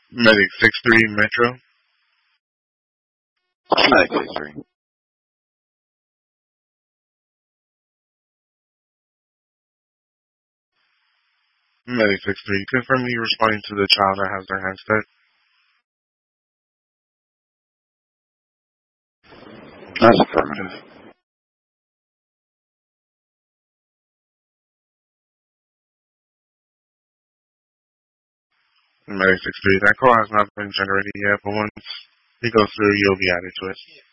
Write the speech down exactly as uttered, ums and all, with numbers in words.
Medic six three Metro. Medic six three. Medic six three. Confirm you responding to the child that has their hands cut. That's affirmative. Medic six three. That call has not been generated yet, but once it goes through, you'll be added to it.